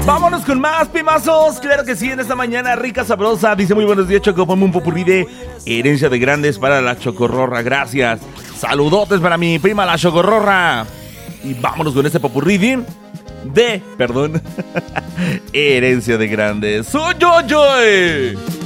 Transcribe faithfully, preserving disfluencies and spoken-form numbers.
Vámonos con más pimazos. Claro que sí, en esta mañana rica, sabrosa. Dice muy buenos días, Choco. Ponme un popurrí de herencia de grandes para la Chocorrorra. Gracias. Saludotes para mi prima la Chocorrorra. Y vámonos con este popurrí de, de perdón, herencia de grandes. ¡Soy yo, yo!